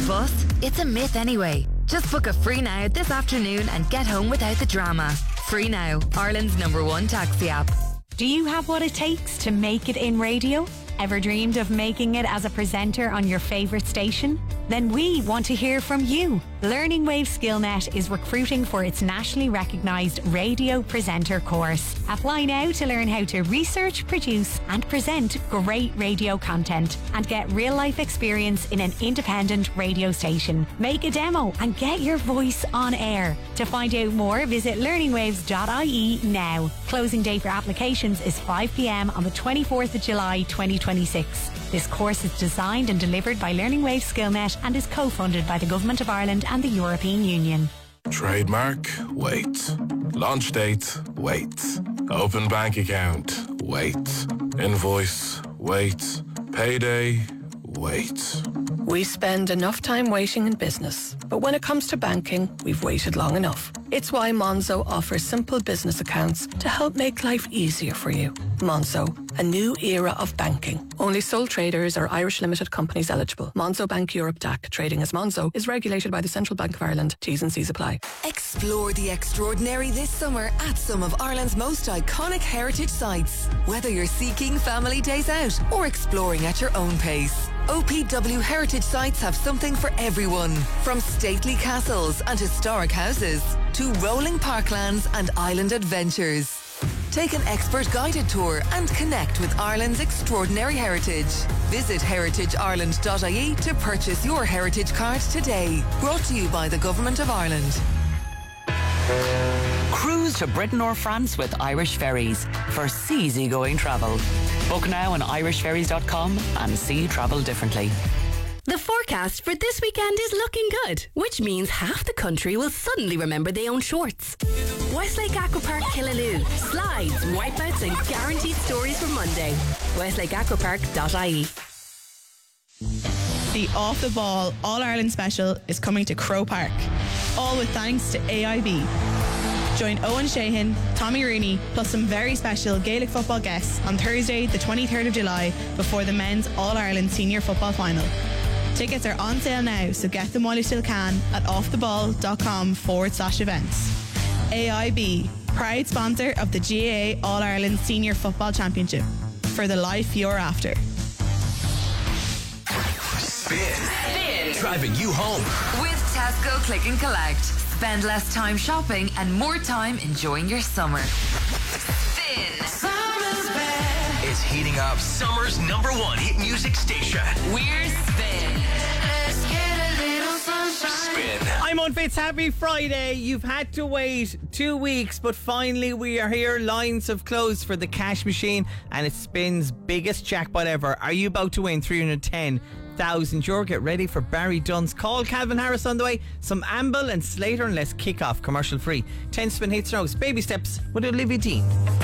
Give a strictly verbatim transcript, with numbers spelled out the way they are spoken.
fuss? It's a myth anyway. Just book a Free Now this afternoon and get home without the drama. Free Now, Ireland's number one taxi app. Do you have what it takes to make it in radio? Ever dreamed of making it as a presenter on your favourite station? Then we want to hear from you. Learning Wave SkillNet is recruiting for its nationally recognised radio presenter course. Apply now to learn how to research, produce and present great radio content and get real life experience in an independent radio station. Make a demo and get your voice on air. To find out more, visit learning waves dot I E now. Closing date for applications is five p m on the twenty-fourth of July twenty twenty-six. This course is designed and delivered by Learning Wave SkillNet and is co-funded by the Government of Ireland and the European Union. Trademark? Wait. Launch date? Wait. Open bank account? Wait. Invoice? Wait. Payday? Wait. We spend enough time waiting in business, but when it comes to banking, we've waited long enough. It's why Monzo offers simple business accounts to help make life easier for you. Monzo, a new era of banking. Only sole traders or Irish limited companies eligible. Monzo Bank Europe D A C, trading as Monzo, is regulated by the Central Bank of Ireland. T's and C's apply. Explore the extraordinary this summer at some of Ireland's most iconic heritage sites. Whether you're seeking family days out or exploring at your own pace, O P W Heritage Sites have something for everyone. From stately castles and historic houses to rolling parklands and island adventures. Take an expert guided tour and connect with Ireland's extraordinary heritage. Visit heritage ireland dot I E to purchase your heritage card today. Brought to you by the Government of Ireland. Cruise to Britain or France with Irish Ferries for easygoing travel. Book now on irish ferries dot com and see travel differently. The forecast for this weekend is looking good, which means half the country will suddenly remember they own shorts. Westlake Aquapark Killaloe. Slides, wipeouts and guaranteed stories for Monday. westlake aquapark dot I E. The Off the Ball All-Ireland Special is coming to Crow Park, all with thanks to A I B. Join Owen Shahan, Tommy Rooney, plus some very special Gaelic football guests on Thursday the twenty-third of July before the men's All-Ireland Senior Football Final. Tickets are on sale now, so get them while you still can at offtheball.com forward slash events. A I B, proud sponsor of the G A A All-Ireland Senior Football Championship. For the life you're after. Spin. Spin. Driving you home. With Tesco Click and Collect. Spend less time shopping and more time enjoying your summer. Spin. Summer's back. It's heating up summer's number one hit music station. We're Spin. Let's get a little sunshine. Spin. I'm unfit. Happy Friday. You've had to wait two weeks, but finally we are here. Lines have closed for the cash machine, and it spins biggest jackpot ever. Are you about to win three hundred ten thousand euro? Get ready for Barry Dunn's call. Calvin Harris on the way. Some Amble and Slater, and let's kick off commercial free. ten spin hits now. Baby steps with Olivia Dean.